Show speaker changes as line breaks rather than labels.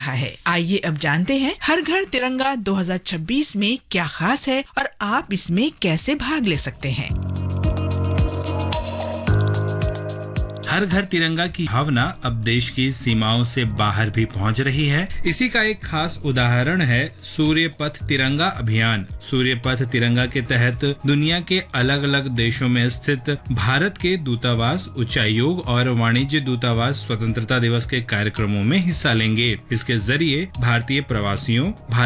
रहा है। आइए अब जानते हैं हर घर तिरंगा 2026 में क्या खास है और आप इसमें कैसे भाग ले सकते हैं।
हर घर तिरंगा की भावना अब देश की सीमाओं से बाहर भी पहुंच रही है। इसी का एक खास उदाहरण है सूर्य पथ तिरंगा अभियान। सूर्य पथ तिरंगा के तहत दुनिया के अलग अलग देशों में स्थित भारत के दूतावास, उच्चायोग और वाणिज्य दूतावास स्वतंत्रता दिवस के कार्यक्रमों में हिस्सा लेंगे। इसके जरिए भारतीय प्रवासियों,